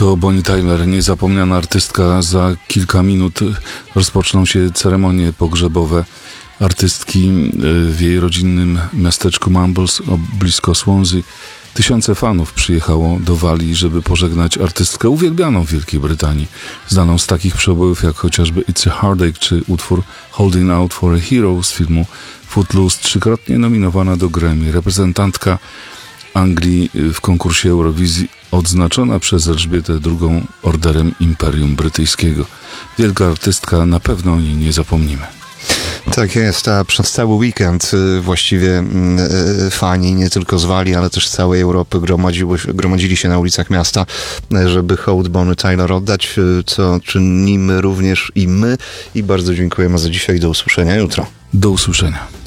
To Bonnie Tyler, niezapomniana artystka. Za kilka minut rozpoczną się ceremonie pogrzebowe artystki w jej rodzinnym miasteczku Mumbles blisko Swansea. Tysiące fanów przyjechało do Walii, żeby pożegnać artystkę uwielbianą w Wielkiej Brytanii, znaną z takich przebojów jak chociażby It's a Heartache czy utwór Holding Out for a Hero z filmu Footloose, trzykrotnie nominowana do Grammy, reprezentantka Anglii w konkursie Eurowizji, odznaczona przez Elżbietę II Orderem Imperium Brytyjskiego. Wielka artystka, na pewno o niej nie zapomnimy. Tak jest, a przez cały weekend właściwie fani nie tylko z Walii, ale też z całej Europy gromadzili się na ulicach miasta, żeby hołd Bonnie Tyler oddać, co czynimy również i my. I bardzo dziękujemy za dzisiaj. Do usłyszenia jutro. Do usłyszenia.